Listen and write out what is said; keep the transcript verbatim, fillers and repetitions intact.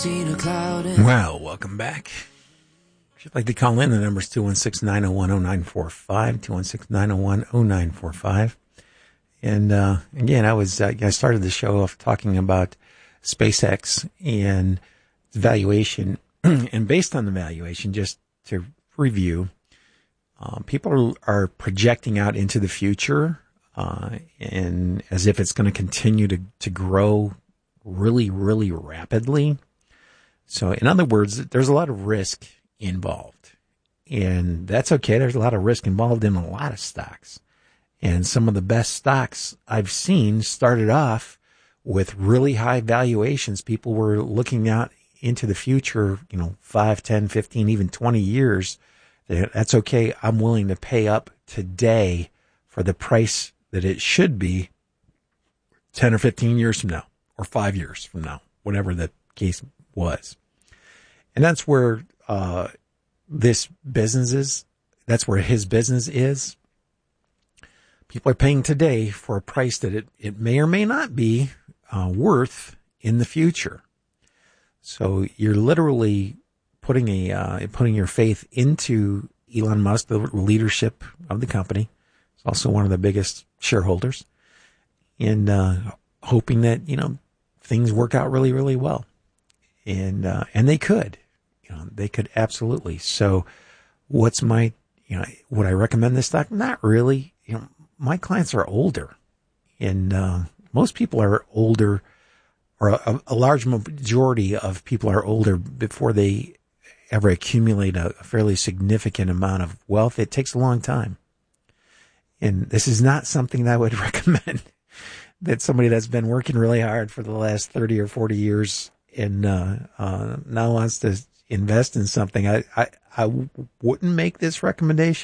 Well, welcome back. If you'd like to call in, the number's two one six, nine oh one, oh nine four five, two one six, nine oh one, oh nine four five. And uh, again, I was uh, I started the show off talking about SpaceX and valuation. And based on the valuation, just to review, uh, people are, are projecting out into the future uh, and as if it's going to continue to, to grow really, really rapidly. So in other words, there's a lot of risk involved, and that's okay. There's a lot of risk involved in a lot of stocks, and some of the best stocks I've seen started off with really high valuations. People were looking out into the future, you know, five, ten, fifteen, even twenty years. That's okay. I'm willing to pay up today for the price that it should be ten or fifteen years from now, or five years from now, whatever the case was. And that's where uh, this business is. That's where his business is. People are paying today for a price that it, it may or may not be uh, worth in the future. So you're literally putting a uh, putting your faith into Elon Musk, the leadership of the company. He's also one of the biggest shareholders, and uh, hoping that, you know, things work out really, really well. And, uh, and they could, you know, they could absolutely. So what's my, you know, would I recommend this stock? Not really. You know, my clients are older, and, uh, most people are older, or a, a large majority of people are older before they ever accumulate a, a fairly significant amount of wealth. It takes a long time. And this is not something that I would recommend, that somebody that's been working really hard for the last thirty or forty years and uh, uh, now wants to invest in something. I, I, I wouldn't make this recommendation.